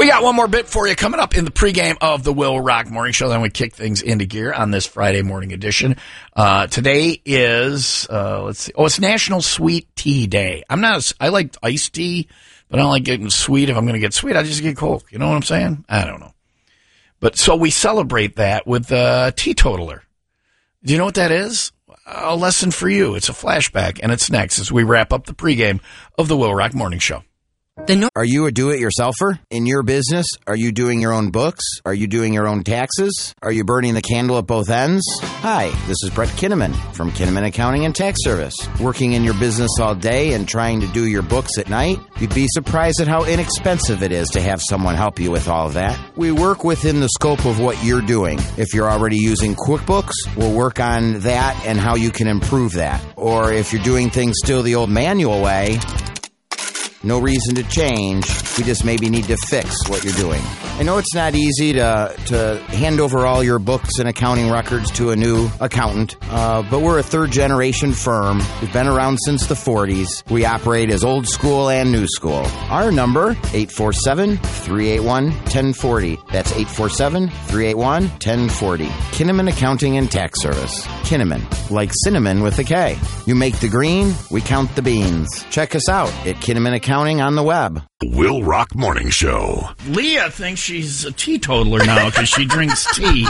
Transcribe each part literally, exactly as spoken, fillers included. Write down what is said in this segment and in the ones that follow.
We got one more bit for you coming up in the pregame of the Will Rock Morning Show. Then we kick things into gear on this Friday morning edition. Uh, today is, uh, let's see, oh, it's National Sweet Tea Day. I'm not, a, I like iced tea, but I don't like getting sweet. If I'm going to get sweet, I just get Coke. You know what I'm saying? I don't know. But so we celebrate that with uh, teetotaler. Do you know what that is? A lesson for you. It's a flashback, and it's next as we wrap up the pregame of the Will Rock Morning Show. Are you a do-it-yourselfer in your business? Are you doing your own books? Are you doing your own taxes? Are you burning the candle at both ends? Hi, this is Brett Kinnaman from Kinnaman Accounting and Tax Service. Working in your business all day and trying to do your books at night? You'd be surprised at how inexpensive it is to have someone help you with all of that. We work within the scope of what you're doing. If you're already using QuickBooks, we'll work on that and how you can improve that. Or if you're doing things still the old manual way, no reason to change. We just maybe need to fix what you're doing. I know it's not easy to to hand over all your books and accounting records to a new accountant, uh, but we're a third-generation firm. We've been around since the forties. We operate as old school and new school. Our number, eight four seven, three eight one, one zero four zero. That's eight four seven, three eight one, one zero four zero. Kinnaman Accounting and Tax Service. Kinnaman, like cinnamon with a K. You make the green, we count the beans. Check us out at Kinnaman Accounting on the web. Will Rock Morning Show. Leah thinks she's a teetotaler now because she drinks tea.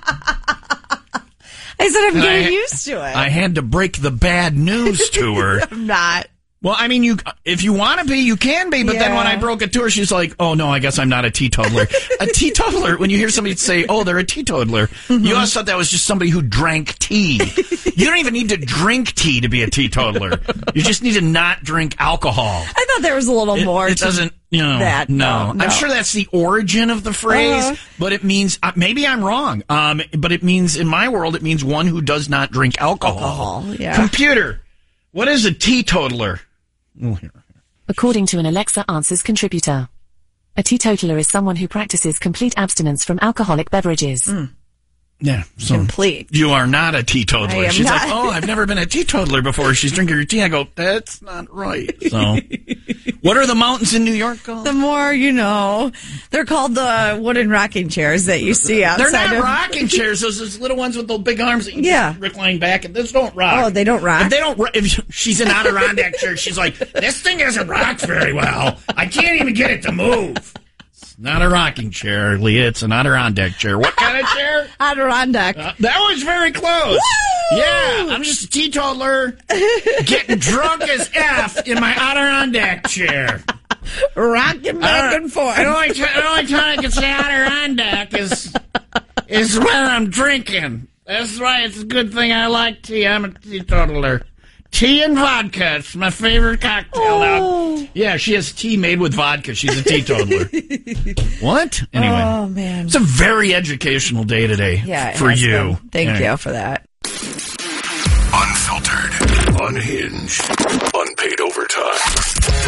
I said I'm And getting I, used to it. I had to break the bad news to her. I'm not. Well, I mean, you if you want to be, you can be. But Yeah. then when I broke it to her, she's like, oh, no, I guess I'm not a teetotaler. A teetotaler, when you hear somebody say, oh, they're a teetotaler, mm-hmm. you always thought that was just somebody who drank tea. You don't even need to drink tea to be a teetotaler. You just need to not drink alcohol. I thought there was a little It, more it to doesn't, you know, that. no. No, no. I'm sure that's the origin of the phrase, Uh-huh. but it means, uh, maybe I'm wrong, um, but it means, in my world, it means one who does not drink alcohol. Alcohol, yeah. Computer, what is a teetotaler? Oh, here. According to an Alexa Answers contributor, a teetotaler is someone who practices complete abstinence from alcoholic beverages. Mm. Yeah, so Complete. you are not a teetotaler. I am She's not. like, oh, I've never been a teetotaler before. She's drinking her tea. I go, that's not right. So, what are the mountains in New York called? The more you know. They're called the wooden rocking chairs that you see outside. They're not of- rocking chairs. Those, those little ones with those big arms that you Yeah. just recline back. And those don't rock. Oh, they don't rock? If they don't. ro- If she's an Adirondack chair, she's like, this thing doesn't rock very well. I can't even get it to move. It's not a rocking chair, Leah. It's an Adirondack chair. What kind of chair? Adirondack. Uh, that was very close. Woo! Yeah, I'm just a teetotaler getting drunk as F in my Adirondack chair. Rocking back and forth. The only, t- the only time I can say Adirondack is, is when I'm drinking. That's right. It's a good thing I like tea. I'm a teetotaler. Tea and vodka. It's my favorite cocktail. Oh. Now. Yeah, she has tea made with vodka. She's a teetotaler. What? Anyway. Oh, man. It's a very educational day today Yeah, it for has you. been. Thank Yeah. you for that. Unfiltered, unhinged, unpaid overtime.